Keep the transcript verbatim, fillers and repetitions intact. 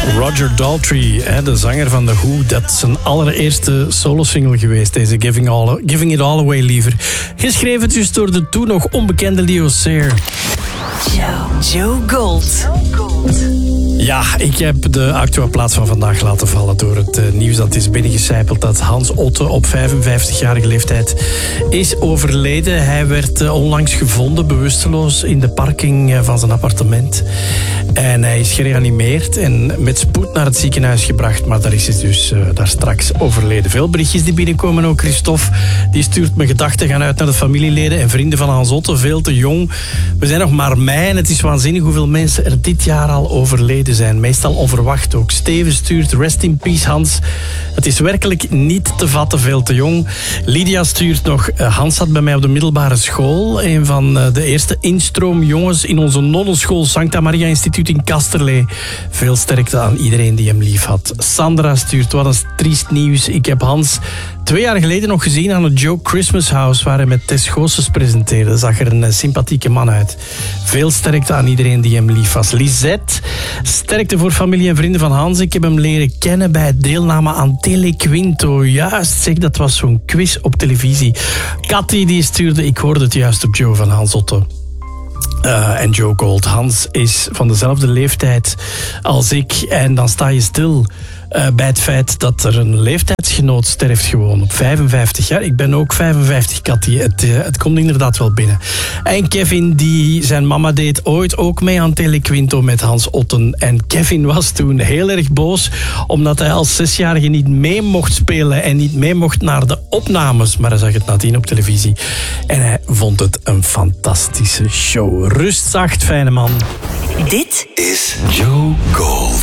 Roger Daltrey, de zanger van The Who, dat is zijn allereerste solo-single geweest, deze Giving, all, Giving It All Away liever. Geschreven dus door de toen nog onbekende Leo Sayer. Joe, Joe Gold. Ja, ik heb de actuele plaats van vandaag laten vallen door het uh, nieuws dat is binnengecijpeld dat Hans Otte op vijfenvijftigjarige leeftijd is overleden. Hij werd uh, onlangs gevonden, bewusteloos, in de parking uh, van zijn appartement. En hij is gereanimeerd en met spoed naar het ziekenhuis gebracht, maar daar is hij dus uh, daar straks overleden. Veel berichtjes die binnenkomen ook. Christophe, die stuurt me gedachten gaan uit naar de familieleden en vrienden van Hans Otte. Veel te jong. We zijn nog maar mei en het is waanzinnig hoeveel mensen er dit jaar al overleden zijn. Meestal onverwacht ook. Steven stuurt rest in peace Hans. Het is werkelijk niet te vatten, veel te jong. Lydia stuurt nog, Hans zat bij mij op de middelbare school. Een van de eerste instroomjongens in onze nonnenschool Sancta Maria Instituut in Kasterlee. Veel sterkte aan iedereen die hem lief had. Sandra stuurt, wat een triest nieuws. Ik heb Hans twee jaar geleden nog gezien aan het Joe Christmas House, waar hij met Tess Goossens presenteerde. Zag er een sympathieke man uit. Veel sterkte aan iedereen die hem lief was. Lisette, sterkte voor familie en vrienden van Hans. Ik heb hem leren kennen bij deelname aan Telequinto. Juist, zeg, dat was zo'n quiz op televisie. Cathy die stuurde, ik hoorde het juist op Joe van Hans Otte. Uh, en Joe Gold. Hans is van dezelfde leeftijd als ik. En dan sta je stil uh, bij het feit dat er een leeftijdsgenoot sterft gewoon op vijfenvijftig jaar. Ik ben ook vijfenvijftig, Cathy. Het, uh, het komt inderdaad wel binnen. En Kevin, die zijn mama deed ooit ook mee aan Telequinto met Hans Otten. En Kevin was toen heel erg boos, omdat hij als zesjarige niet mee mocht spelen en niet mee mocht naar de opnames. Maar hij zag het nadien op televisie. En hij vond het een fantastische show. Rustzacht, fijne man. Dit is Joe Gold.